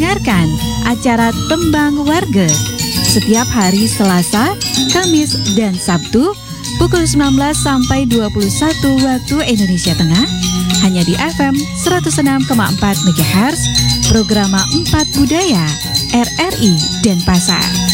mendengarkan acara Tembang Warga setiap hari Selasa, Kamis, dan Sabtu pukul 19 sampai 21 waktu Indonesia Tengah hanya di FM 106,4 MHz, Programa 4 Budaya RRI Denpasar.